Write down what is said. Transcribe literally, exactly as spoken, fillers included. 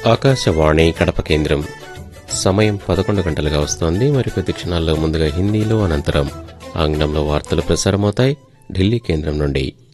ఆకాశవాణి కడప కేంద్రం. సమయం పదకొండు గంటలుగా వస్తోంది. మరికొద్ది క్షణాల్లో ముందుగా హిందీలో, అనంతరం ఆంగ్లంలో వార్తలు ప్రసారమవుతాయి ఢిల్లీ కేంద్రం నుండి.